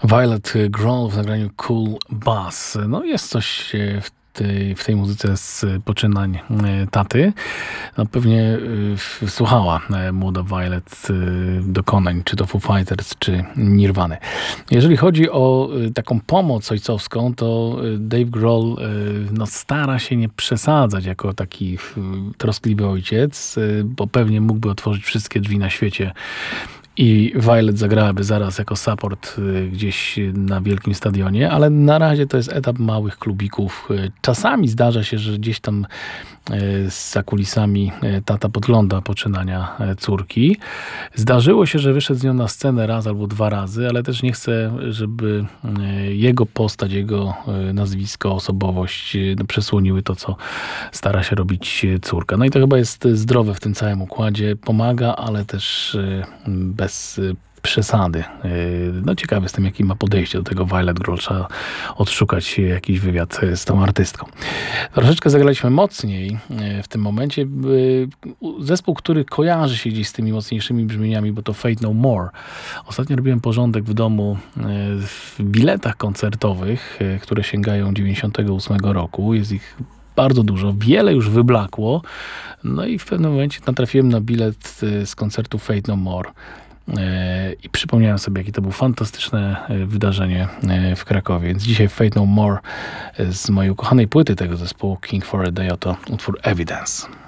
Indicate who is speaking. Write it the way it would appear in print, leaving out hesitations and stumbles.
Speaker 1: Violet Grohl w nagraniu Cool Bass. No jest coś w tej muzyce z poczynań taty. No pewnie słuchała młoda Violet dokonań, czy to Foo Fighters, czy Nirwany. Jeżeli chodzi o taką pomoc ojcowską, to Dave Grohl stara się nie przesadzać jako taki troskliwy ojciec, bo pewnie mógłby otworzyć wszystkie drzwi na świecie i Violet zagrałaby zaraz jako support gdzieś na wielkim stadionie, ale na razie to jest etap małych klubików. Czasami zdarza się, że gdzieś tam za kulisami tata podgląda poczynania córki. Zdarzyło się, że wyszedł z nią na scenę raz albo dwa razy, ale też nie chcę, żeby jego postać, jego nazwisko, osobowość przesłoniły to, co stara się robić córka. No i to chyba jest zdrowe w tym całym układzie. Pomaga, ale też bez przesady. No ciekawy jestem, jaki ma podejście do tego Violet Grohl. Trzeba odszukać jakiś wywiad z tą artystką. Troszeczkę zagraliśmy mocniej w tym momencie. Zespół, który kojarzy się gdzieś z tymi mocniejszymi brzmieniami, bo to Faith No More. Ostatnio robiłem porządek w domu w biletach koncertowych, które sięgają 98 roku. Jest ich bardzo dużo, wiele już wyblakło. No i w pewnym momencie natrafiłem na bilet z koncertu Faith No More. I przypomniałem sobie, jakie to było fantastyczne wydarzenie w Krakowie. Więc dzisiaj Faith No More z mojej ukochanej płyty tego zespołu King for a Day, oto utwór Evidence.